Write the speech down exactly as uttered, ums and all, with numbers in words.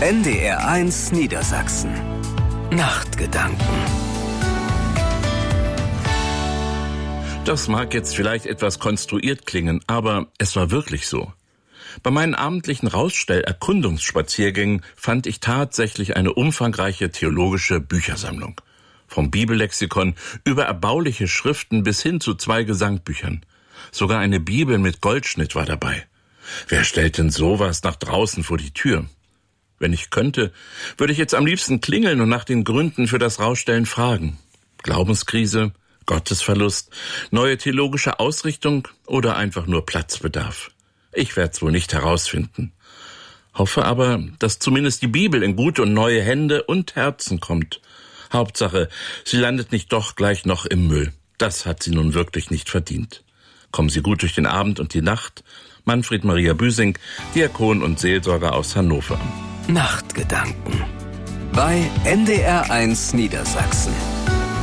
N D R eins Niedersachsen. Nachtgedanken. Das mag jetzt vielleicht etwas konstruiert klingen, aber es war wirklich so. Bei meinen abendlichen Rausstell-Erkundungsspaziergängen fand ich tatsächlich eine umfangreiche theologische Büchersammlung. Vom Bibellexikon über erbauliche Schriften bis hin zu zwei Gesangbüchern. Sogar eine Bibel mit Goldschnitt war dabei. Wer stellt denn sowas nach draußen vor die Tür? Wenn ich könnte, würde ich jetzt am liebsten klingeln und nach den Gründen für das Rausstellen fragen. Glaubenskrise, Gottesverlust, neue theologische Ausrichtung oder einfach nur Platzbedarf? Ich werde es wohl nicht herausfinden. Hoffe aber, dass zumindest die Bibel in gute und neue Hände und Herzen kommt. Hauptsache, sie landet nicht doch gleich noch im Müll. Das hat sie nun wirklich nicht verdient. Kommen Sie gut durch den Abend und die Nacht. Manfred Maria Büsing, Diakon und Seelsorger aus Hannover. Nachtgedanken bei N D R eins Niedersachsen.